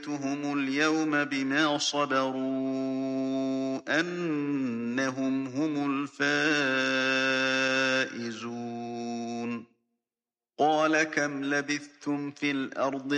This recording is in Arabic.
جَزَيْتُهُمُ الْيَوْمَ بِمَا صَبَرُوا أَنَّهُمْ هُمُ الْفَائِزُونَ قَالَ كَمْ لَبِثْتُمْ فِي الْأَرْضِ